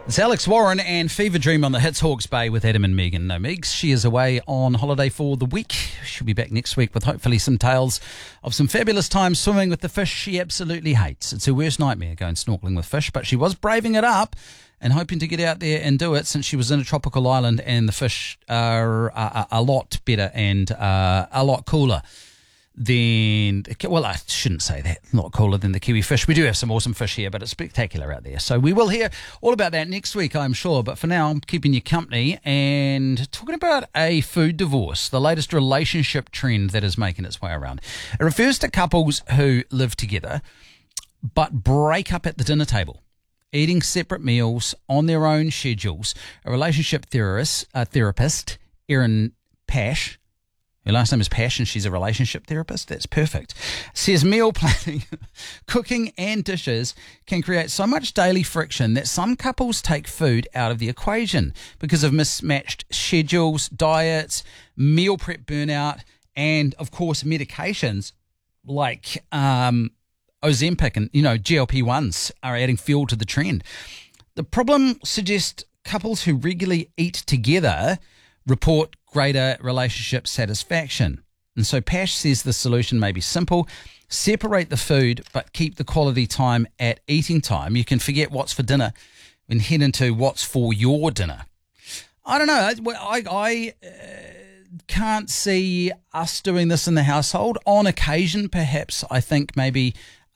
It's Alex Warren and Fever Dream on the Hits Hawke's Bay with Adam and Megan. No Megs. She is away on holiday for the week. She'll be back next week with hopefully some tales of some fabulous times swimming with the fish she absolutely hates. It's her worst nightmare going snorkeling with fish, but she was braving it up and hoping to get out there and do it since she was in a tropical island and the fish are a lot better and a lot cooler than, well, I shouldn't say that, a lot cooler than the kiwi fish. We do have some awesome fish here, but it's spectacular out there. So we will hear all about that next week, I'm sure. But for now, I'm keeping you company and talking about a food divorce, the latest relationship trend that is making its way around. It refers to couples who live together but break up at the dinner table, eating separate meals on their own schedules. A relationship therapist, Erin Pash, her last name is Pash and she's a relationship therapist. That's perfect. Says meal planning, cooking and dishes can create so much daily friction that some couples take food out of the equation because of mismatched schedules, diets, meal prep burnout, and of course medications like Ozempic and GLP-1s are adding fuel to the trend. The problem suggests couples who regularly eat together report greater relationship satisfaction. And so Pash says the solution may be simple. Separate the food, but keep the quality time at eating time. You can forget what's for dinner and head into what's for your dinner. I don't know. I can't see us doing this in the household. On occasion, perhaps, I think maybe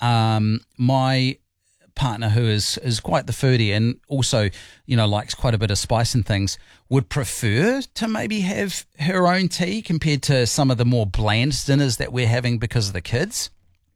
my partner, who is quite the foodie and also, likes quite a bit of spice and things, would prefer to maybe have her own tea compared to some of the more bland dinners that we're having because of the kids.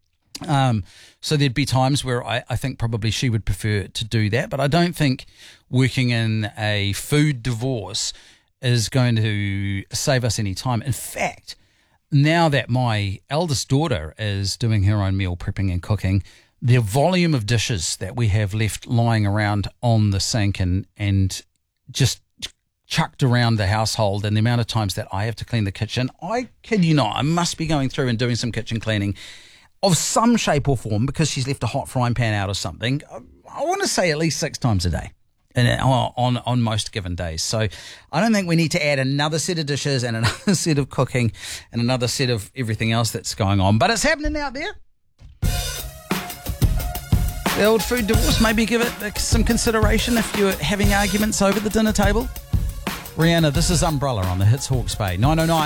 So there'd be times where I think probably she would prefer to do that, but I don't think working in a food divorce is going to save us any time. In fact, now that my eldest daughter is doing her own meal prepping and cooking, the volume of dishes that we have left lying around on the sink and just chucked around the household and the amount of times that I have to clean the kitchen, I kid you not, I must be going through and doing some kitchen cleaning of some shape or form because she's left a hot frying pan out or something. I want to say at least 6 times a day on most given days. So I don't think we need to add another set of dishes and another set of cooking and another set of everything else that's going on. But it's happening out there. The old food divorce, maybe give it some consideration if you're having arguments over the dinner table. Rihanna, this is Umbrella on the Hits Hawke's Bay, 909.